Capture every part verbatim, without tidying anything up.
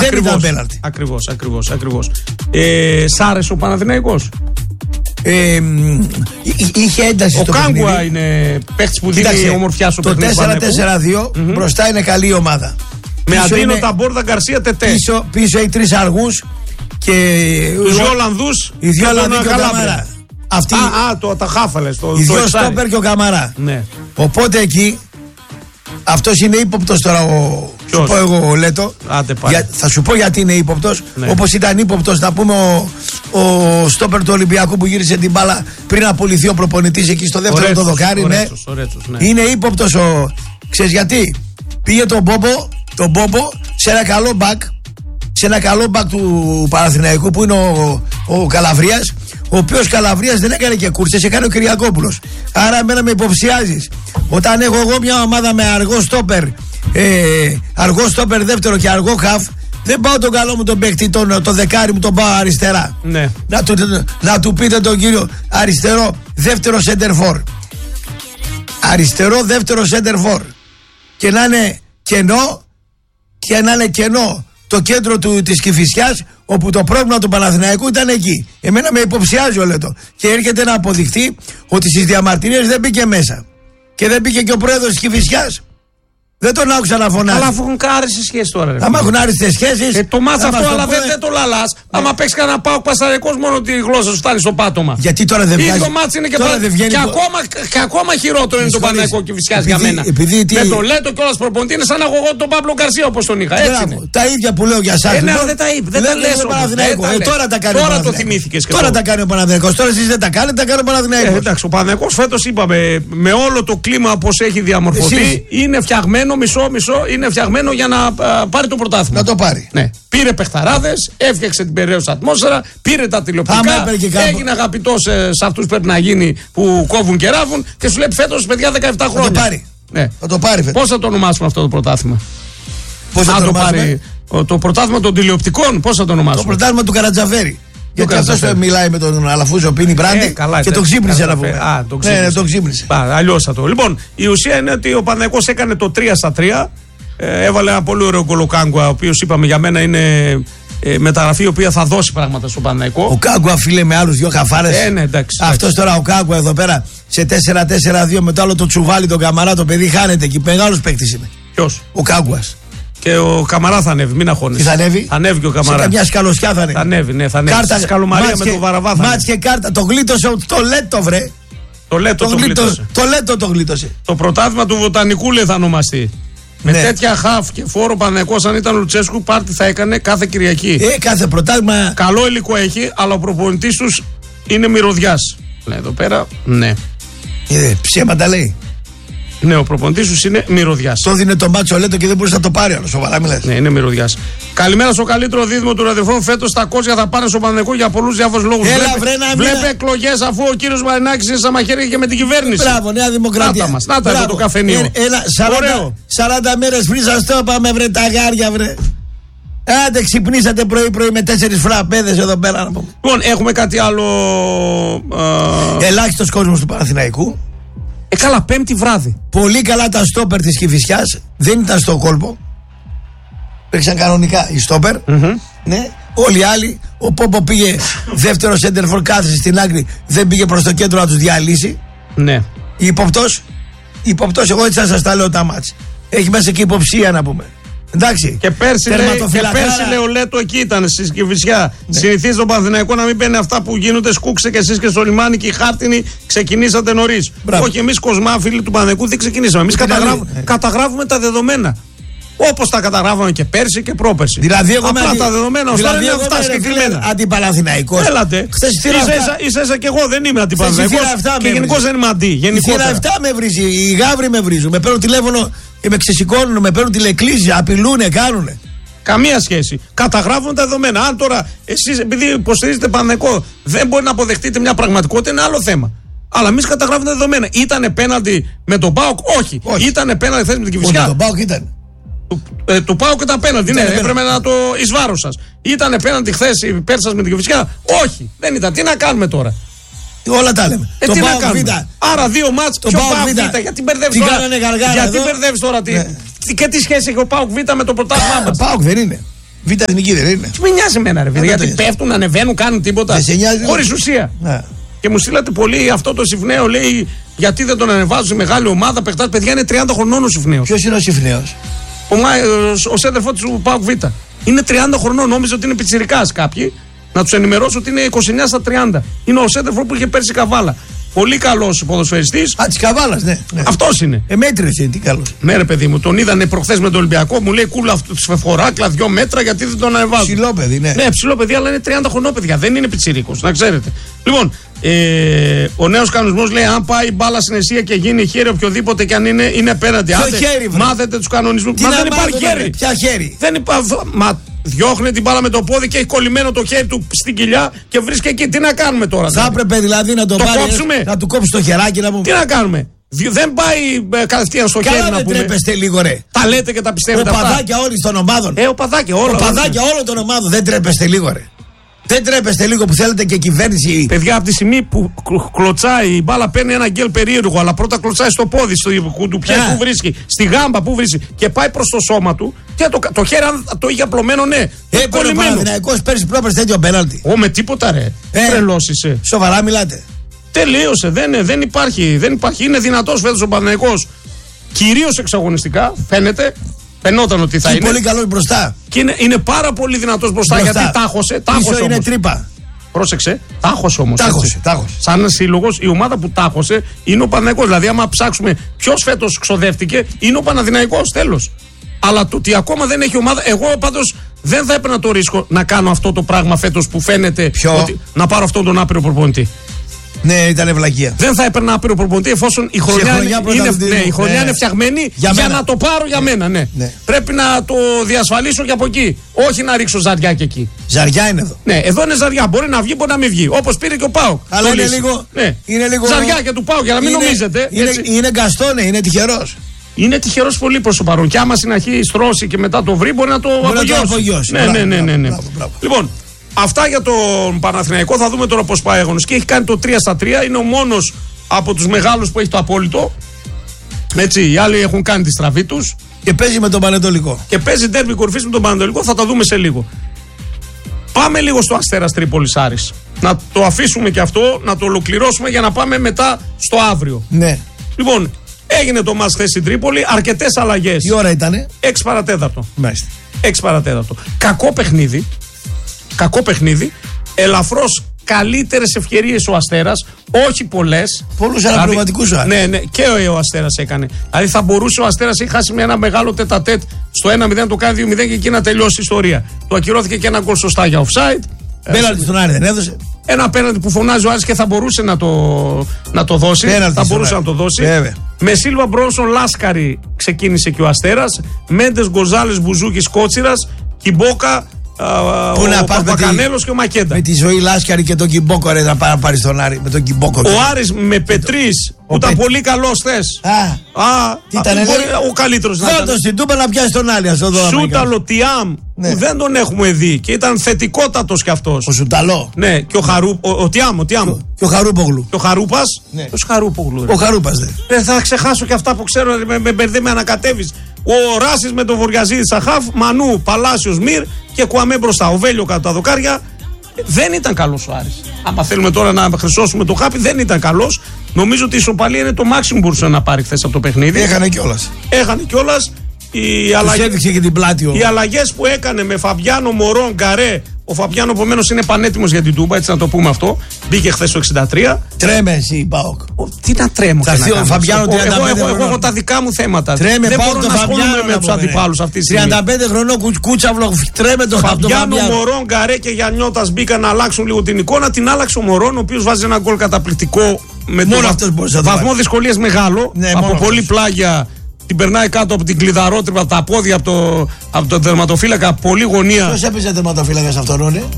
ακριβώς, ήταν πέναλτι. Ακριβώς, ακριβώς, ακριβώς. Ε, σ' άρεσε ο Παναθηναϊκός? Ε, είχε ένταση ο στο παιχνίδι. Ο Κάγκουα παιχνίδι. είναι παίχτης που δίνει ομορφιά στο το παιχνίδι. Το τέσσερα τέσσερα δύο mm-hmm. μπροστά είναι καλή ομάδα. Με Αντίνο, Ταμπόρδα, Γκαρσία, Τετέ. Πίσω, πίσω οι τρεις αργούς και τους δύο Ολλανδούς. Οι δύο Ολλανδοί και ο Καμαρά. Αυτοί, α, α, το, τα χάφαλες. Το, οι δύο στόπερ και ο Καμαρά. Ναι. Οπότε εκεί αυτός είναι ύποπτος τώρα ο. Ποιος? Σου πω εγώ ο Λέτο. Άντε, για, θα σου πω γιατί είναι ύποπτος. Ναι. Όπως ήταν ύποπτος, να πούμε, ο, ο στόπερ του Ολυμπιακού που γύρισε την μπάλα πριν απολυθεί ο προπονητής εκεί στο δεύτερο το δοκάρι. Ναι. Ναι. Είναι ύποπτος ο. Ξέρεις γιατί? Πήγε τον Μπόμπο, τον Μπόμπο σε ένα καλό μπακ. Σε ένα καλό μπακ του Παναθηναϊκού που είναι ο, ο Καλαβρίας. Ο οποίος Καλαβρίας δεν έκανε και κούρσες, έκανε ο Κυριακόπουλος. Άρα εμένα με υποψιάζεις. Όταν έχω εγώ μια ομάδα με αργό στόπερ, ε, αργό στόπερ δεύτερο και αργό χαφ, δεν πάω τον καλό μου τον παίκτη, τον, το δεκάρι μου τον πάω αριστερά. Ναι. Να, του, να του πείτε τον κύριο αριστερό δεύτερο center for. Αριστερό δεύτερο center for. Και να είναι κενό, και να είναι κενό το κέντρο του, της Κηφισιάς, όπου το πρόβλημα του Παναθηναϊκού ήταν εκεί. Εμένα με υποψιάζει ο Λέτο. Και έρχεται να αποδειχθεί ότι στις διαμαρτυρίες δεν μπήκε μέσα. Και δεν μπήκε και ο πρόεδρος της Κηφισιάς. Δεν τον άκουσα να φωνάζει. Αλλά αφού έχουν άριστες σχέσεις τώρα. Άμα έχουν άριστες σχέσεις. Ε, το μάτσα αυτό, αλλά δεν, δεν το λαλάς. Ναι. Άμα παίξει κανένα πάω πασαρικός, μόνο τη γλώσσα σου φτάνει στο πάτωμα. Γιατί τώρα δεν βγαίνει. Το μάτσα είναι και, τώρα δεν βγαίνει. Και, το... ακόμα, και ακόμα χειρότερο είναι το Παναθηναϊκό Κηφισιάς για μένα. Επειδή, τι... Με το Λέτο κιόλας προπονητή είναι σαν αγωγό τον Παύλο Γκαρσία όπως τον είχα. Έτσι είναι. Τα ίδια που λέω για εσάς. Ε, ναι, δεν τα είπε. Δεν τα λες όμως. Τώρα τα κάνει. Τώρα το θυμήθηκες. Τώρα τα κάνει ο Παναθηναϊκός. Τώρα εσείς δεν τα κάνετε, τα κάνει ο Παναθηναϊκός. Εντάξει, ο Παναθηναϊκός φέτος είπαμε με όλο το κλίμα όπως έχει διαμορφωθεί είναι φτιαγμένο μισό-μισό. Είναι φτιαγμένο για να α, πάρει το πρωτάθλημα. Να το πάρει. Ναι. Πήρε παιχταράδες, έφτιαξε την περιραίουσα ατμόσφαιρα, πήρε τα τηλεοπτικά, έγινε αγαπητός ε, σε αυτούς πρέπει να γίνει που κόβουν και ράβουν και σου λέει φέτος παιδιά δεκαεπτά χρόνια. Θα το πάρει. Ναι. Θα το πάρει φέτος. Πώς θα το ονομάσουμε αυτό το πρωτάθλημα? Πώς θα το, το πάρει ο, το πρωτάθλημα των τηλεοπτικών, πώς θα το ονομάσουμε? Το πρωτάθλημα του Καρατζαφέρη. Γιατί αυτό μιλάει με τον Αλαφούζο, πίνει μπράντι ε, και το ξύπνησε να πούμε. Α, το ξύπνησε. Ναι, το ξύπνησε. Αλλιώς θα το. Λοιπόν, η ουσία είναι ότι ο Παναθηναϊκός έκανε το τρία στα τρία. Ε, έβαλε ένα πολύ ωραίο γκολ ο Κάγκουα, ο οποίος είπαμε για μένα είναι ε, μεταγραφή η οποία θα δώσει πράγματα στο Παναθηναϊκό. Ο Κάγκουα, φίλε, με άλλους δύο χαφάρες. Ε, ναι, εντάξει. Αυτός τώρα ο Κάγκουα εδώ πέρα σε τέσσερα τέσσερα δύο με το άλλο το τσουβάλι, τον Καμαρά, το παιδί χάνεται εκεί. Μεγάλος παίκτης είναι. Ποιος? Ο Κάγκουας. Και ο Καμαρά θα ανέβει, μην αγχώνεσαι. Τι θα ανέβει? Θα ανέβει και ο Καμαρά. Σε καμιά σκαλωσιά θα ανέβει. Θα ανέβει, ναι, θα ανέβει. Κάρτα, σκαλομαρία με το Βαραβά. Μάτς και κάρτα. Το γλίτωσε το Λέτο, βρε. Το Λέτο το, το γλίτωσε. Το Λέτο το γλίτωσε. Το πρωτάθλημα του Βοτανικού λέει θα ονομαστεί. Με ναι. τέτοια χαφ και φόρο Παναθηναϊκός, αν ήταν ο Λουτσέσκου, πάρτι θα έκανε κάθε Κυριακή. Ε, κάθε πρωτάθλημα. Καλό υλικό έχει, αλλά ο προπονητής τους είναι μυρωδιάς. Λέει εδώ πέρα, ναι. Ε, ψέματα λέει. Ναι, ο προπονητής τους είναι μυρωδιάς. Το δίνει το μάτσο Λέτο και δεν μπορούσε να το πάρει άλλο. Σοβαρά μιλάς. Ναι, είναι μυρωδιάς. Καλημέρα στο καλύτερο δίδυμο του ραδιοφώνου. Φέτος τα κότσια θα πάνε στο Παναθηναϊκό για πολλούς διάφορους λόγους. Έλα, Βλέπε, βρε, να βλέπε εκλογές αφού ο κύριος Μαρινάκης είναι στα μαχαίρια και με την κυβέρνηση. Μπράβο, Νέα Δημοκρατία. Να τα μας, να τα εδώ το καφενείο. Ε, έλα, σαράντα, σαράντα μέρες πριν σας το είπαμε, βρε τα γάρια, βρε. Άντε ξυπνήσατε πρωί-πρωί με τέσσερις φραπέδες εδώ πέρα. Λοιπόν, έχουμε κάτι άλλο. Α... Ελάχιστος κόσμος του Παναθηναϊκού. Ε, καλά, πέμπτη βράδυ. Πολύ καλά τα στόπερ της Κηφισιάς. Δεν ήταν στο κόλπο. Παίξαν κανονικά οι στόπερ. Mm-hmm. Ναι. Όλοι οι άλλοι. Ο Πόπο πήγε δεύτερο σέντερφορ, κάθεσε στην άκρη. Δεν πήγε προς το κέντρο να τους διαλύσει. Ναι. Υποπτός. Υποπτός, εγώ έτσι θα σας τα λέω τα μάτς. Έχει μέσα και υποψία να πούμε. Εντάξει. Και πέρσι, λέει, και πέρσι λέει ο Λέτο εκεί ήταν στη Κηφισιά. Ναι. Συνηθίζει τον Παναθηναϊκό να μην παίρνει αυτά που γίνονται. Σκούξε και εσείς και στο λιμάνι και οι χάρτινοι ξεκινήσατε νωρίς. Όχι, εμείς κοσμάφιλοι του Παναθηναϊκού δεν ξεκινήσαμε. Εμείς καταγράφουμε, ε. καταγράφουμε τα δεδομένα. Όπως τα καταγράφαμε και πέρσι και πρόπερσι. Δηλαδή, εγώ απλά με... τα δεδομένα ωστόσο δηλαδή, είναι αυτά συγκεκριμένα. Αντιπαναθηναϊκός. Έλατε. Ίσα ίσα και εγώ δεν είμαι αντιπαναθηναϊκός. Και γενικώς δεν είμαι αντί. Γενικότερα. Η αυτά με βρίζει. Οι γάβροι με βρίζουν. Με παίρνουν τηλέφωνο και με ξεσηκώνουν. Με παίρνουν τηλεκλήσεις. Απειλούνε, κάνουνε. Καμία σχέση. Καταγράφουν τα δεδομένα. Αν τώρα εσείς επειδή υποστηρίζετε Παναθηναϊκό δεν μπορεί να αποδεχτείτε μια πραγματικότητα, είναι άλλο θέμα. Αλλά εμείς καταγράφουμε τα δεδομένα. Ήτανε πέναντι με τον ΠΑΟΚ? Όχι. Όχι. Ήτανε πέναντι χθες με την Κηφισιά? Τον ΠΑΟΚ ήταν. Του, ε, του ΠΑΟΚ ήταν πέναντι. Ναι, έπρεπε να το εις βάρος σας. Ήτανε πέναντι χθες υπέρ σας με την Κηφισιά? Όχι. Δεν ήταν. Τι να κάνουμε τώρα? Όλα τα λέμε. Ε, το τι ΠΑΟΚ να κάνουμε. Β. Άρα δύο μάτς. Το ποιο ΠΑΟΚ ΠΑΟΚ Β. Γιατί μπερδεύεις τώρα? Γιατί μπερδεύεις τώρα? Τι, ναι. και τι σχέση έχει ο ΠΑΟΚ Β με το πρωτάθλημα μας? ΠΑΟΚ δεν είναι. Β' εθνική δεν είναι. Τι με νοιάζει εμένα, ρε παιδί, γιατί πέφτουν, ανεβαίνουν, κάνουν τίποτα. Χωρίς ουσία. Ναι. Και μου στείλατε πολύ αυτό το Συφνέο, λέει, γιατί δεν τον ανεβάζουν σε μεγάλη ομάδα. Παιχτάς, παιδιά, είναι τριάντα χρονών ο Συφνέος. Ποιος είναι ο Συφνέος? Ο, ο σέντερφο του ΠΑΟΚ Β. Είναι τριάντα χρονών, νόμιζε ότι είναι πιτσιρικάς κάποιοι. Να τους ενημερώσω ότι είναι είκοσι εννιά στα τριάντα. Είναι ο σέντερφο που είχε πέρσι Καβάλα. Πολύ καλός ποδοσφαιριστής. Α, της Καβάλας, ναι. ναι. Αυτός είναι. Ε, μέτριος είναι, τι καλός. Ναι, ρε παιδί μου, τον είδανε προχθές με τον Ολυμπιακό. Μου λέει κούλα αυτό τη σφεφοράκλα, δύο μέτρα, γιατί δεν τον ανεβάζουν. Ψηλό παιδί, ναι. Ναι, ψηλό παιδί, αλλά είναι τριάντα χρονών, παιδιά. Δεν είναι πιτσιρίκος, να ξέρετε. Λοιπόν, ε, ο νέος κανονισμός λέει: αν πάει μπάλα στην αιστεία και γίνει χέρι, οποιοδήποτε και αν είναι, είναι απέναντι. Ποιο χέρι, μάθετε τους κανονισμούς. Μα δεν υπάρχει χέρι. Ποια χέρι. Δεν υπάρχει. Μα διώχνει την μπάλα με το πόδι και έχει κολλημένο το χέρι του στην κοιλιά και βρίσκει εκεί. Τι να κάνουμε τώρα? Θα έπρεπε δηλαδή να το, το πάρει, κόψουμε. Να του κόψει το χεράκι να μου. Τι να κάνουμε? Δεν πάει ε, κατευθείαν στο Καλά, χέρι να πούμε. Καλά, δεν τρέπεστε λίγο, ρε. Τα λέτε και τα πιστεύετε. Οπαδάκια όλοι των ομάδων. Ε, οπαδάκια όλα. Οπαδάκια όλων των ομάδων. Δεν τρέπεστε λίγο, ρε. Δεν τρέπεστε λίγο που θέλετε και κυβέρνηση. Παιδιά, από τη στιγμή που κλωτσάει η μπάλα παίρνει ένα γκέλ περίεργο, αλλά πρώτα κλωτσάει στο πόδι, στο κουντουπιέ yeah. που βρίσκει, στη γάμπα που βρίσκει και πάει προς το σώμα του. Και το, το χέρι, αν το είχε απλωμένο, ναι. Έπαιρνε ο Παναθηναϊκός πέρσι πρόπερς τέτοιο πέναλτι. Ω, με τίποτα, ρε. Ε, Τρελός είσαι. Σοβαρά μιλάτε. Τελείωσε. Δεν, δεν, υπάρχει, δεν υπάρχει. Είναι δυνατός φέτος ο Παναθηναϊκός. Κυρίως εξαγωνιστικά, φαίνεται. Φαινόταν ότι θα και είναι. Πολύ καλός μπροστά. Και είναι, είναι πάρα πολύ δυνατός μπροστά, μπροστά. γιατί τάχωσε. Τάχωσε είναι τρύπα. Πρόσεξε, τάχωσε όμως. Τάχωσε, τάχωσε. Σαν σύλλογος, η ομάδα που τάχωσε είναι ο Παναθηναϊκός. Δηλαδή, άμα ψάξουμε ποιος φέτος ξοδεύτηκε, είναι ο Παναθηναϊκός. Τέλος. Αλλά το ότι ακόμα δεν έχει ομάδα. Εγώ πάντως δεν θα έπαιρνα το ρίσκο να κάνω αυτό το πράγμα φέτος που φαίνεται. Ότι, να πάρω αυτόν τον άπειρο προπονητή. Ναι, ήταν ευλαγία. Δεν θα έπαιρνα άπειρο προπονητή εφόσον η χρονιά, χρονιά είναι, είναι, ναι, η χρονιά ναι. είναι φτιαγμένη για, για να το πάρω για μένα. Ναι. Ναι. Πρέπει να το διασφαλίσω και από εκεί. Όχι να ρίξω ζαριά και εκεί. Ζαριά είναι εδώ. Ναι, εδώ είναι ζαριά. Μπορεί να βγει, μπορεί να μην βγει. Όπως πήρε και ο ΠΑΟΚ. Αλλά είναι λίγο, ναι. είναι λίγο. Ζαριά και του ΠΑΟΚ για να μην είναι, νομίζετε. Είναι, είναι γκαστόνε, είναι τυχερός. Είναι τυχερός πολύ προς το παρόν. Και άμα συναχεί στρώσει και μετά το βρει, μπορεί να το απογειώσει. Ναι, ναι, ναι, ναι, ναι. Λοιπόν. Αυτά για τον Παναθηναϊκό. Θα δούμε τώρα πώς πάει αγωνιστική. Έχει κάνει το τρία στα τρία. Είναι ο μόνος από τους μεγάλους που έχει το απόλυτο. Έτσι, οι άλλοι έχουν κάνει τη στραβή τους. Και παίζει με τον Πανετολικό. Και παίζει ντέρμπι κορυφής με τον Πανετολικό. Θα τα δούμε σε λίγο. Πάμε λίγο στο Αστέρας Τρίπολης Άρης. Να το αφήσουμε και αυτό, να το ολοκληρώσουμε για να πάμε μετά στο αύριο. Ναι. Λοιπόν, έγινε το μάτς χθες στην Τρίπολη. Αρκετές αλλαγές. Τι ώρα ήτανε? έξι παρατέταρτο. Μάλιστα. έξι παρατέταρτο. Κακό παιχνίδι. Κακό παιχνίδι. Ελαφρώς καλύτερες ευκαιρίες ο Αστέρας. Όχι πολλές. Πολλούς αναπληρωματικούς. Δηλαδή, ναι, ναι, και ο, ο Αστέρας έκανε. Δηλαδή θα μπορούσε ο Αστέρας, έχει χάσει με ένα μεγάλο τετατέτ στο ένα μηδέν, το κάνει δύο μηδέν και εκεί να τελειώσει η ιστορία. Του ακυρώθηκε και ένα γκολ σωστά για offside. Πέναλτι στον Άρη δεν έδωσε. Ένα πέναλτι που φωνάζει ο Άρης και θα μπορούσε να το, να το δώσει. Πέναλτι θα μπορούσε να το δώσει. Βέβαια. Με Σίλβα Μπρόνσον Λάσκαρη ξεκίνησε και ο Αστέρας. Μέντες Γκοζάλες Μπουζούκης Κότσιρας. Κιμπόκα. Πού να πας με Παπακανέλος και ο Μακέντα. Με τη ζωή Λάσκαρη και τον Κιμπόκο, ρε, να πάρει, πάρει στον Άρη. Με τον Κιμπόκο. Ο Άρης με Πετρής που ήταν Πε... πολύ καλός χθες. Α, α, τι ήταν, α, μπορεί, ο καλύτερος. Δώτο στην Τούπα να πιάσει τον Άρη. Σούταλο Τιάμ ναι. που δεν τον έχουμε δει και ήταν θετικότατος κι αυτός. Ο Σουταλό. Ναι, και ο, Χαρού, ο, ο Τιάμ. Ο Τιάμ. Και ο Χαρούπογλου. Και ο Χαρούπας. Ναι. Ο Χαρούπογλου. Ο Χαρούπας, ναι. Δεν θα ξεχάσω και αυτά που ξέρω, με, με μπερδεύει, με ανακατεύεις. Ο Ράσης με τον Βοριαζίδη Σαχάφ, Μανού, Παλάσιος Μυρ και Κουαμέ μπροστά. Ο Βέλιο κατά τα δοκάρια. Δεν ήταν καλός ο Άρης. Άμα θέλουμε τώρα να χρυσώσουμε το χάπι, δεν ήταν καλός. Νομίζω ότι η ισοπαλία είναι το maximum που μπορούσε να πάρει χθες από το παιχνίδι. Έχανε κιόλας. Έχανε κιόλας. Οι, αλλαγές, και την πλάτη, οι αλλαγές που έκανε με Φαμπιάνο, Μωρόν, Γκαρέ. Ο Φαμπιάνο επομένως είναι πανέτοιμος για την Τούμπα, έτσι να το πούμε αυτό. Μπήκε χθες το εξήντα τρία. Τρέμε εσύ, Πάοκ. Τι να τρέμω. Θα έρθει ο Φαμπιάνο τριάντα πέντε εγώ, εγώ, εγώ έχω τα δικά μου θέματα. Τρέμε, δεν πάω μπορώ το να ασχολούμαι με τους αντιπάλους αυτή τη στιγμή. τριάντα πέντε χρονών Κούτσαυλο, τρέμε το Φαμπιάνο, Μωρόν, Γκαρέ και Γιαννιώτας μπήκαν να αλλάξουν λίγο την εικόνα. Την άλλαξε ο Μωρόν, ο οποίος βάζει ένα γκολ καταπληκτικό με βαθμό δυσκολίας μεγάλο από πολλή πλάγια. Την περνάει κάτω από την κλειδαρότρυπα, τα πόδια από το, από το τερματοφύλακα, πολύ γωνία. Ποιος έπαιζε τερματοφύλακα σε αυτόν, ναι?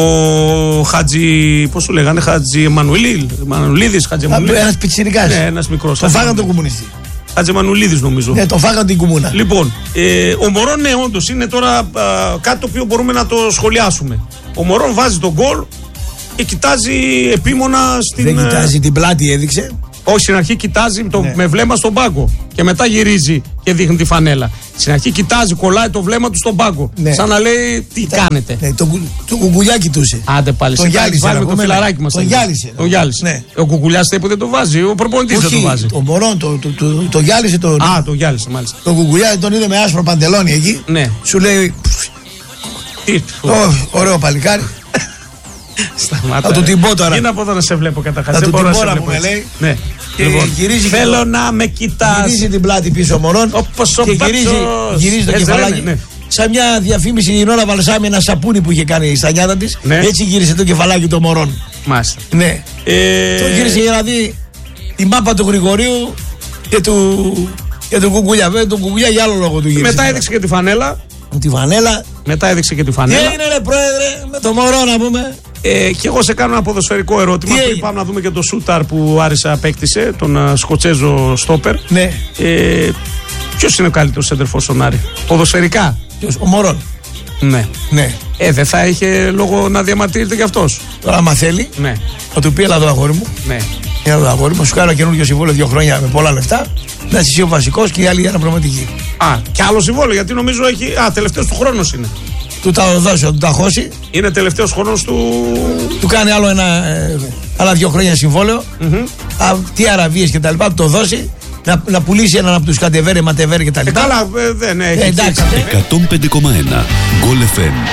Ο Χατζη. Πώς σου λέγανε, Χατζη Μανουλίδης, Χατζη Μανουλίδης. Ένας πιτσιρικάς. Ναι, ένας μικρός. Το φάγαν τον κομμουνιστή. Χατζη Μανουλίδης, νομίζω. Ναι, το φάγαν την κουμούνα. Λοιπόν, ε, ο Μωρόν, ναι, όντως είναι τώρα α, κάτι το οποίο μπορούμε να το σχολιάσουμε. Ο Μωρόν βάζει τον γκολ και κοιτάζει επίμονα στην. Δεν κοιτάζει την πλάτη, έδειξε. Όχι, στην αρχή κοιτάζει το, ναι. με βλέμμα στον πάγκο και μετά γυρίζει και δείχνει τη φανέλα. Στην αρχή κοιτάζει, κολλάει το βλέμμα του στον πάγκο. Ναι. Σαν να λέει τι Tä, κάνετε. Ναι, το, το κουκουλιά κοιτούσε. Άντε πάλι, τον γυάλισε. Βάλουμε το φιλαράκι μας. Τον γυάλισε. Το γυάλισε. Ναι. Ο κουκουλιάς που δεν το βάζει, ο προπονητής δεν το βάζει. Ο Μωρόν το, το, το, το, το γυάλισε. Το, Α, το γυάλισε μάλιστα. Το κουκουλιά τον είδε με άσπρο παντελόνι εκεί. Ναι. Σου λέει. Τι. Ωραίο παλικάρι. Σταμάτα. Θα του την πω τώρα. Είναι από εδώ να σε βλέπω καταρχάς. Θα του την πω να μου λέει. Ναι. Και λοιπόν, γυρίζει θέλω και να με κοιτάς. Γυρίζει την πλάτη πίσω ο Μωρόν. Όπως ο και γυρίζει, γυρίζει το κεφαλάκι. Ναι, ναι. Σαν μια διαφήμιση η Νόρα Βαλσάμι, ένα σαπούνι που είχε κάνει στα νιάτα της. Ναι. Έτσι γύρισε το κεφαλάκι του Μωρόν. Μάλιστα. Ναι. Ε... Το γύρισε για να δει τη μάπα του Γρηγορίου και του, και του Κουκουλιά. Βέβαια, τον Κουκουλιά για άλλο λόγο του γύρισε. Μετά έδειξε και τη φανέλα. Τη φανέλα. Μετά έδειξε και τη φανέλα. Τι έγινε, ρε πρόεδρε, με το Μωρό να πούμε. Ε, και εγώ σε κάνω ένα ποδοσφαιρικό ερώτημα. Πριν πάμε να δούμε και το σούταρ που ο Άρης απέκτησε, τον uh, Σκοτσέζο στόπερ. Ναι. Ε, ποιος είναι ο καλύτερος σέντερφορ στον Άρη, ποδοσφαιρικά? Ποιος, ο Μωρόν. Ναι. Ναι. Ε, δεν θα είχε λόγο να διαμαρτύρεται κι αυτός? Τώρα, άμα θέλει, ναι. θα του πει: έλα εδώ, αγόρι μου. Ναι. Έλα εδώ, αγόρι μου, σου κάνω καινούργιο συμβόλαιο δύο χρόνια με πολλά λεφτά. Να είσαι εσύ ο βασικός και οι άλλοι για αναπληρωματικοί. Α, και άλλο συμβόλαιο, γιατί νομίζω έχει. Α, τελευταίος του χρόνος είναι. Του τα δώσει, του τα χώσει. Είναι τελευταίος χρόνος του. Του κάνει άλλο ένα, ε, άλλα δύο χρόνια συμβόλαιο. Mm-hmm. Α, τι Αραβίες και τα λοιπά, του το δώσει. Να, να πουλήσει έναν από τους Κατεβέρε, Ματεβέρε και τα λοιπά. Ε, καλά, ε, δεν έχει. Ε, εντάξει. εκατόν πέντε κόμμα ένα Γκολ εφ εμ.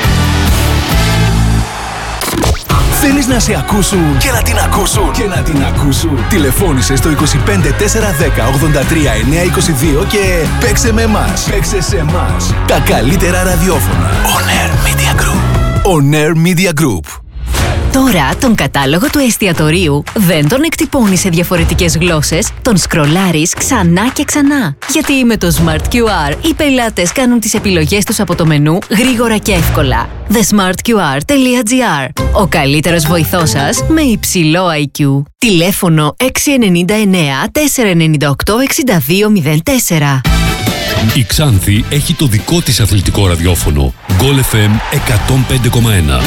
Θέλεις να σε ακούσουν και να την ακούσουν και να την ακούσουν. Τηλεφώνησε στο είκοσι πέντε τέσσερα δέκα ογδόντα τρία εννιακόσια είκοσι δύο και παίξε με εμάς. Παίξε σε εμάς. Τα καλύτερα ραδιόφωνα. On Air Media Group. On Air Media Group. Τώρα τον κατάλογο του εστιατορίου δεν τον εκτυπώνεις σε διαφορετικές γλώσσες, τον σκρολάρεις ξανά και ξανά. Γιατί με το Smart κιου αρ οι πελάτες κάνουν τις επιλογές τους από το μενού γρήγορα και εύκολα. the smart q r dot g r. Ο καλύτερος βοηθός σας με υψηλό άι κιου. Τηλέφωνο έξι εννιά εννιά τέσσερα εννιά οκτώ εξήντα δύο μηδέν τέσσερα. Η Ξάνθη έχει το δικό της αθλητικό ραδιόφωνο. Γκολ εφ εμ εκατόν πέντε κόμμα ένα.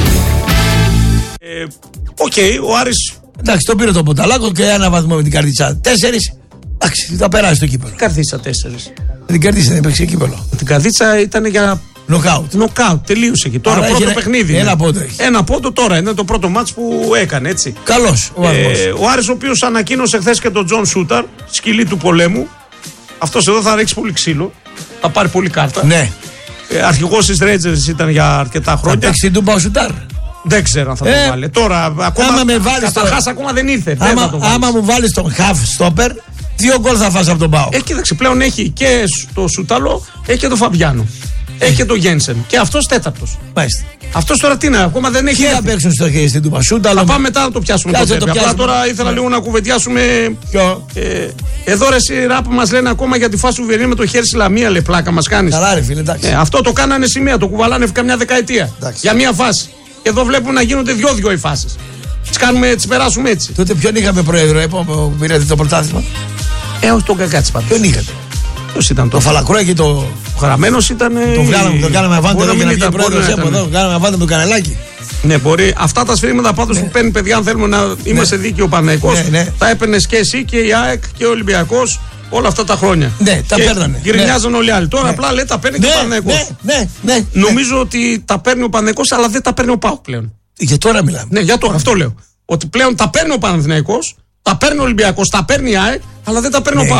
Οκ, okay, ο Άρης. Εντάξει, το πήρε το ποταλάκο και ένα βαθμό με την καρδίτσα. Τέσσερις. Εντάξει, θα περάσει το κύπελο. Καρδίτσα τέσσερις. Την καρδίτσα δεν έπαιξε κύπελο. Την καρδίτσα ήταν για. Νοκάουτ. Νοκάουτ, τελείωσε εκεί. Τώρα άρα πρώτο παιχνίδι. Ένα πόντο έχει. Ένα πόντο τώρα. Είναι το πρώτο μάτς που έκανε, έτσι. Καλός ο Άρης. Ε, ο Άρης, ο οποίος ανακοίνωσε χθες και τον Τζον Σούταρ, σκυλή του πολέμου. Αυτός εδώ θα ρίξει πολύ ξύλο. Θα πάρει πολύ κάρτα. Ναι. Ε, αρχηγός της Rangers ήταν για αρκετά χρόνια. Θα παίξει την Τούμπα ο Σούταρ. Δεν ξέρω αν θα ε, το βάλει. Τώρα ακόμα. Άμα με βάλεις καταρχάς το... ακόμα δεν ήρθε. Άμα, δεν θα άμα μου βάλεις τον half stopper, δύο γκολ θα φας από τον Πάο. Ε, κοίταξε, πλέον έχει και το Σούταλο, έχει και τον Φαμπιάνο. Έχει και τον Γένσεν. Και αυτός τέταρτος. Μάλιστα. Αυτός τώρα τι είναι, ακόμα δεν έχει. Τι θα παίξουν στο χέρι στην Τούμπα. Θα πάμε μετά να το πιάσουμε. Κάτσε, το το Απλά τώρα ήθελα λίγο να κουβεντιάσουμε. Ποιο? Ε, εδώ ρε σειρά που μας λένε ακόμα για τη φάση του Βιερίνη με το χέρι στη Λαμία, λέει πλάκα μας κάνεις. Καλά, ρε φίλε, εντάξει. Ε, αυτό το κάνανε σημαία, το κουβαλάνε καμιά δεκαετία. Εντάξει. Για μία φάση. Και εδώ βλέπουμε να γίνονται δυο-δυο οι φάσεις. Τις κάνουμε, τις περάσουμε έτσι. Τότε ποιον είχαμε πρόεδρο, ε, που πήρατε το πρωτάθλημα? Ε, όχι τον Κακάτσι πάντως. Ποιον είχατε? Ποιος ήταν το Φαλακρόα και το. Ο Γραμμένος ήταν. Το βγάλαμε, το κάναμε αβάντε εδώ και να βγει πρόεδρος από εδώ. Κάναμε αβάντε με το κανελάκι. Ναι, μπορεί. Αυτά τα σφυρίγματα πάντως που παίρνει, παιδιά, αν θέλουμε να είμαστε δίκαιοι ο Παναθηναϊκός, τα έπαιρνε και εσύ και η ΑΕΚ και ο Ολυμπιακός όλα αυτά τα χρόνια. Ναι, τα παίρνανε. Γκρινιάζαν όλοι οι άλλοι. Τώρα απλά λέει τα παίρνει και ο Παναθηναϊκός. Ναι, ναι. Νομίζω ότι τα παίρνει ο Παναθηναϊκός, αλλά δεν τα παίρνει ο ΠΑΟΚ πλέον. Για τώρα μιλάμε. Ναι, για τώρα, αυτό λέω. Ότι πλέον τα παίρνει ο Παναθηναϊκός, τα παίρνει ο Ολυμπιακός, τα παίρνει η ΑΕΚ, αλλά δεν τα παίρνει ο ΠΑΟΚ.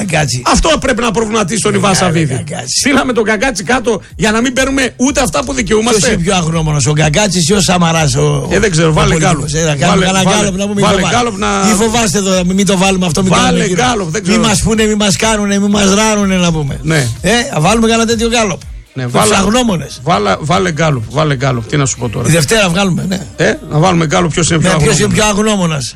Αυτό πρέπει να προβληματίσει τον Ιβάν Σαββίδη. Στείλαμε τον Κακάτσι κάτω για να μην παίρνουμε ούτε αυτά που δικαιούμαστε. Ποιος είναι πιο αγνώμονος, ο Κακάτσης ή ο Σαμαράς? Ο... Ε, δεν ξέρω, βάλε γκάλοπ. Βάλε γκάλοπ να. Μην φοβάστε εδώ, μην το βάλουμε αυτό. Βάλε γκάλοπ. Μην μας πούνε, μην μας κάνουνε, μην μας ράνουνε να πούμε. Ε, βάλουμε κανένα τέτοιο γκάλοπ. Ναι, βάλε, βάλε, βάλε γκάλοπ, βάλε γκάλοπ. Τι να σου πω τώρα. Τη Δευτέρα βγάλουμε, ναι. Ε, να βάλουμε γκάλοπ, ποιος είναι πιο αγνώμονας. Ποιος είναι πιο αγνώμονας.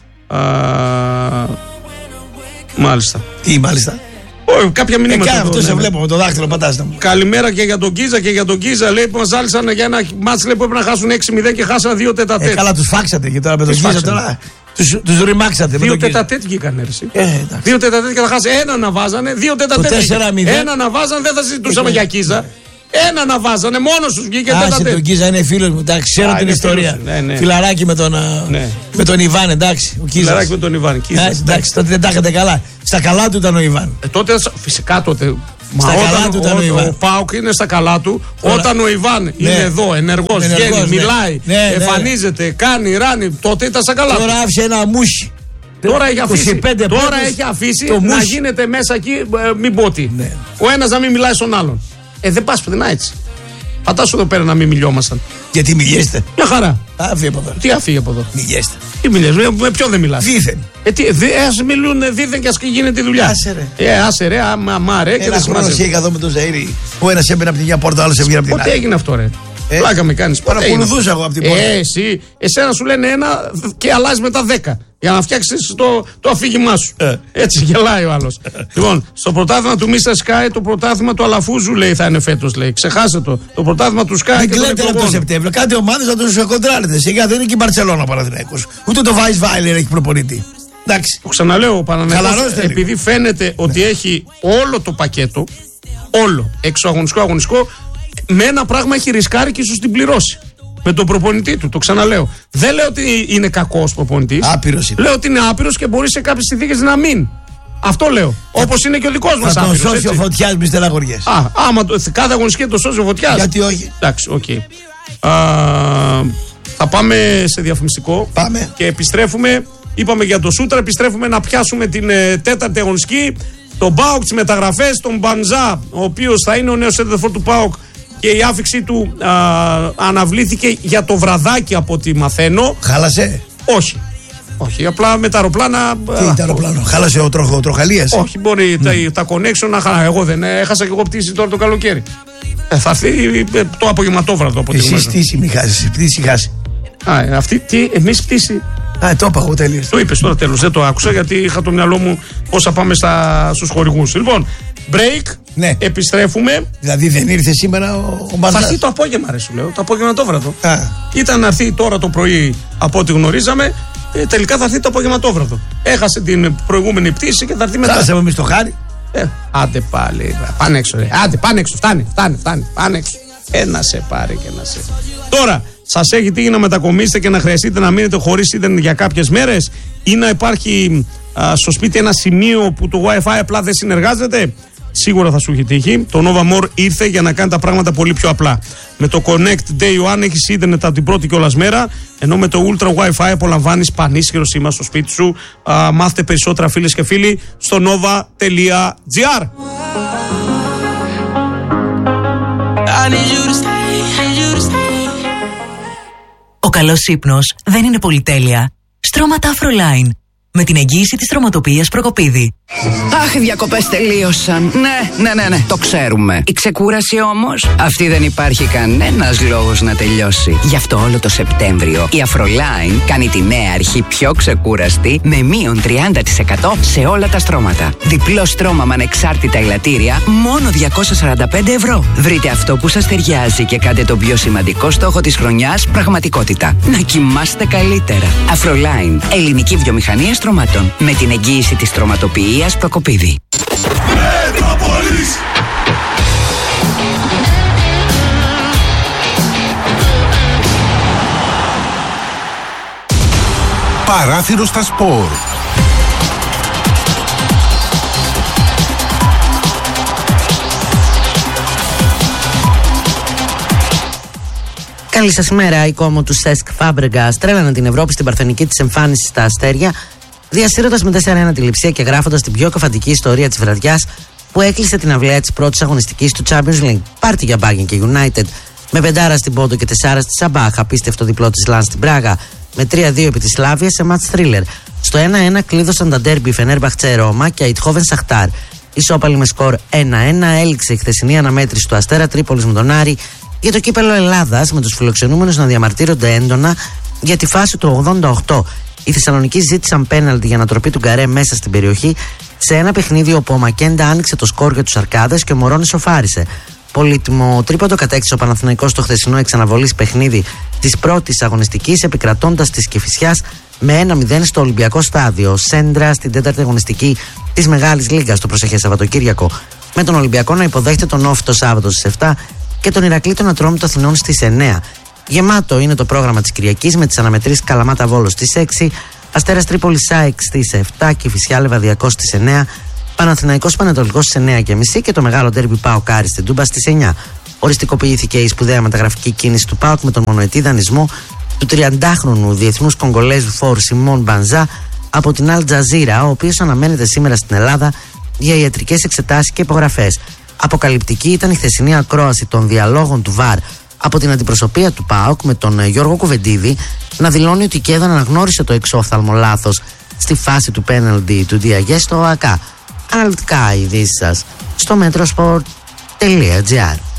Μάλιστα. Τι, μάλιστα. Όχι, κάποια μηνύματα. Ε, αυτό σε βλέπω με το δάχτυλο, πατάς να μου. Καλημέρα και για τον Κίζα και για τον Κίζα. Λέει που μας ζάλισαν για ένα μάτς, λέει, που έπρεπε να χάσουν έξι μηδέν και χάσαν δύο τετατέτ. Ε, καλά, τους φάξατε και τώρα με τον Κίζα τώρα. Τους, τους ρημάξατε. Δύο τετατέτ βγήκαν έρση. Ε, δύο τετατέτ και θα χάσει. Ένα να βάζανε, δύο τετατέτ. Ένα να βάζανε, δεν θα συζητούσαμε για Κίζα. Ένα να βάζανε, μόνο του βγήκε. Άσε τον Κίζα, είναι φίλο μου, εντάξει, ξέρω την ιστορία. Ναι, ναι. Φιλαράκι με τον, ναι. με τον Ιβάν, εντάξει. Ο Κίζας. Φιλαράκι με τον Ιβάν. Κίζας, εντάξει, εντάξει, τότε δεν τα είχατε καλά. Στα καλά του ήταν ο Ιβάν. Ε, τότε, φυσικά τότε. Στα Μα καλά όταν του ήταν ο, ο Ιβάν. Ο Πάοκ είναι στα καλά του. Τώρα, όταν ο Ιβάν ναι. είναι εδώ, ενεργός, ενεργός βγαίνει, ναι. μιλάει, ναι, ναι, εμφανίζεται, ναι. κάνει, ράνει, τότε ήταν στα καλά. Τώρα άφησε ένα μουσι. Τώρα έχει αφήσει, τώρα έχει αφήσει να μουσι. γίνεται μέσα εκεί, ε, μην πω τι. Ναι. Ο ένας να μην μιλάει στον άλλον. Ε, δεν πας πουθενά έτσι. Φαντάσου εδώ πέρα να μην μιλιόμασταν. Γιατί μιλιέστε. Μια χαρά. Άφηγε από εδώ. Τι άφηγε από εδώ. Μιλιέστε. Τι μιλιέσαι, με, με ποιον δεν μιλάς. Δίθεν. Ε, τι, δι, ε, ας μιλούν δίθεν και ας γίνεται η δουλειά. Άσε ρε. Ε, άσε ρε, άμα, άμα ρε. Ένα και δεν χρόνο είχα εδώ με τον Ζαΐρη. Ο ένας έμπαινε από την μια πόρτα, ο άλλος έβγαινε από την άλλη. Πότε έγινε αυτό ρε. Ε, Πλάκα με κάνεις. Παρακολουθούσα εγώ από την πόρτα. Ε, εσύ, εσένα σου λένε ένα και αλλάζει μετά δέκα. Για να φτιάξεις το, το αφήγημά σου. Ε. Έτσι γελάει ο άλλος. Λοιπόν, στο πρωτάθλημα του μίστερ Sky, το πρωτάθλημα του Αλαφούζου λέει θα είναι φέτος. Λέει. Ξεχάστε το. Το πρωτάθλημα του Sky. Δεν κλαίτε από το Σεπτέμβριο. Κάτι ομάδες να τους κοντράρετε. Σιγά δεν είναι και η Μπαρτσελόνα Παναθηναϊκός. Ούτε το Βάις Βάιλερ έχει προπονητή. Εντάξει. Το ξαναλέω, ο Παναθηναϊκός επειδή φαίνεται ότι ναι. έχει όλο το πακέτο, όλο, εξωαγωνιστικό, αγωνιστικό, με ένα πράγμα έχει ρισκάρει και ίσως την πληρώσει. Με τον προπονητή του, το ξαναλέω. Δεν λέω ότι είναι κακός προπονητής. Άπειρος είναι. Λέω ότι είναι άπειρος και μπορεί σε κάποιες συνθήκες να μην. Αυτό λέω. Όπως είναι και ο δικός μας άπειρος. Θα τον σώσει ο Φωτιάς, μη στεναχωριές. Α, άμα το, κάθε αγωνιστική το σώσει ο Φωτιάς. Γιατί όχι. Εντάξει, οκ. Okay. Θα πάμε σε διαφημιστικό. Πάμε. Και επιστρέφουμε. Είπαμε για το Σούτρα, επιστρέφουμε να πιάσουμε την ε, τέταρτη αγωνιστική. Τον ΠΑΟΚ, τις μεταγραφές, τον Μπανζά, ο οποίος θα είναι ο νέος σέντερφορ του ΠΑΟΚ. Και η άφηξή του α, αναβλήθηκε για το βραδάκι από ό,τι μαθαίνω. Χάλασε. Όχι. Όχι, απλά με τα αεροπλάνα. Τι ήταν αεροπλάνο, χάλασε ο, τροχο, ο τροχαλίας. Όχι, μπορεί mm. τα, τα connection να χαλάσει. Εγώ δεν έχασα και εγώ πτήση τώρα το καλοκαίρι. Ε, θα έρθει το απογευματόβραδο από ό,τι Εσείς πτήση μη χάσει, πτήση χάσει. Α, αυτή τι, εμείς πτήση. Α, το είπα εγώ τέλειως. Το είπες τώρα τέλος, δεν το άκουσα γιατί είχα το μυαλό μου πώς θα πάμε στα, στους χορηγούς. Λοιπόν, break, ναι. επιστρέφουμε. Δηλαδή δεν ήρθε σήμερα ο, ο Μπανζάς. Θα έρθει το απόγευμα ρε σου λέω, το απόγευμα το βράδο. Ήταν να έρθει τώρα το πρωί από ό,τι γνωρίζαμε, ε, τελικά θα έρθει το απόγευμα το βράδο. Έχασε την προηγούμενη πτήση και θα έρθει μετά. Χάσαμε εμείς το χάρι. Ε, άντε πάλι, πάνε έξω ρε, άντε πάνε έξω, φτάνει, φτάνει, φτάνει, πάνε έξω. Ένα σε πάρει και ένα σε. Τώρα, σας έχει τύχει να μετακομίσετε και να χρειαστείτε να μείνετε χωρίς ίντερνετ για κάποιες μέρες ή να υπάρχει α, στο σπίτι ένα σημείο που το Wi-Fi απλά δεν συνεργάζεται? Σίγουρα θα σου έχει τύχει. Το Nova More ήρθε για να κάνει τα πράγματα πολύ πιο απλά. Με το Connect Day One έχεις ίντερνετ από την πρώτη κιόλας μέρα, ενώ με το Ultra Wi-Fi απολαμβάνεις πανίσχυρο σήμα στο σπίτι σου. Α, μάθετε περισσότερα φίλες και φίλοι στο nova τελεία gr. Ο καλός ύπνος δεν είναι πολυτέλεια. Στρώματα Afroline. Με την εγγύηση της στρωματοποιίας Προκοπίδη. Αχ, οι διακοπές τελείωσαν. Ναι, ναι, ναι, ναι, το ξέρουμε. Η ξεκούραση όμως, αυτή δεν υπάρχει κανένας λόγος να τελειώσει. Γι' αυτό όλο το Σεπτέμβριο η Afroline κάνει τη νέα αρχή πιο ξεκούραστη με μείον τριάντα τοις εκατό σε όλα τα στρώματα. Διπλό στρώμα με ανεξάρτητα ελαττήρια, μόνο διακόσια σαράντα πέντε ευρώ. Βρείτε αυτό που σας ταιριάζει και κάντε τον πιο σημαντικό στόχο της χρονιάς πραγματικότητα. Να κοιμάστε καλύτερα. Afroline, ελληνική βιομηχανία στρωμάτων. Με την εγγύηση της στρωματοποιίας Προκοπίδη. Παράθυρο στα σπορ. Καλή σας ημέρα. Η κόμμα του Σέσκ Φάμπρεγκα τρέλανε την Ευρώπη στην παρθενική της εμφάνιση στα Αστέρια, διασύροντας με τέσσερα ένα τη Λειψία και γράφοντας την πιο καφαντική ιστορία της βραδιάς που έκλεισε την αυλαία της πρώτης αγωνιστικής του Champions League. Πάρτι για Μπάγκεν και United με πεντάρα στην Πόντο και τεσσάρα στη Σαμπάχ. Απίστευτο διπλό της Λαν στην Πράγα με τρία δύο επί της Σλάβια σε μάτς θρίλερ. Στο ένα ένα κλείδωσαν τα ντέρμπι Φενέρμπαχτσε Ρώμα και Αιτχόβεν Σαχτάρ. Ισόπαλη με σκορ ένα ένα έληξε η χθεσινή αναμέτρηση του Αστέρα Τρίπολης με τον Άρη για το κύπελο Ελλάδας, με τους φιλοξενούμενους να διαμαρτύρονται έντονα για τη φάση του ογδόντα οκτώ. Οι Θεσσαλονικοί ζήτησαν πέναλτι για ανατροπή του Γκαρέ μέσα στην περιοχή σε ένα παιχνίδι όπου ο Μακέντα άνοιξε το σκορ για τους Αρκάδες και ο Μωρόνης σοφάρισε. Πολύτιμο τρίποντο κατέκτησε ο Παναθηναϊκός στο χθεσινό εξαναβολής παιχνίδι της πρώτης αγωνιστικής, επικρατώντας της Κηφισιάς με ένα μηδέν στο Ολυμπιακό Στάδιο. Σέντρα στην τέταρτη αγωνιστική της Μεγάλης Λίγκας το προσεχές Σαββατοκύριακο, με τον Ολυμπιακό να υποδέχεται τον Όφη το Σάββατο στις επτά και τον Ηρακλή των Ατρόμητων Αθηνών στις εννιά. Γεμάτο είναι το πρόγραμμα της Κυριακής με τις αναμετρήσεις Καλαμάτα Βόλος στις έξι, Αστέρας Τρίπολης ΑΕΚ στις επτά, Κηφισιά Λεβαδιακός στις εννιά, Παναθηναϊκός Πανετολικός στις εννιά και μισή και το μεγάλο ντέρμπι ΠΑΟΚ Άρης στην Τούμπα στις εννιά. Οριστικοποιήθηκε η σπουδαία μεταγραφική κίνηση του ΠΑΟΚ με τον μονοετή δανεισμό του τριαντάχρονου διεθνούς Κογκολέζου φόρ Σιμών Μπανζά από την Αλ Τζαζίρα, ο οποίος αναμένεται σήμερα στην Ελλάδα για ιατρικές εξετάσεις και υπογραφές. Αποκαλυπτική ήταν η χθεσινή ακρόαση των διαλόγων του ΒΑΡ από την αντιπροσωπεία του ΠΑΟΚ με τον Γιώργο Κουβεντίδη να δηλώνει ότι η ΚΕΔ αναγνώρισε το εξόφθαλμο λάθος στη φάση του πέναλντι του Διαγέ στο ΟΑΚΑ. Αναλυτικά ειδήσεις σας στο metrosport τελεία gr.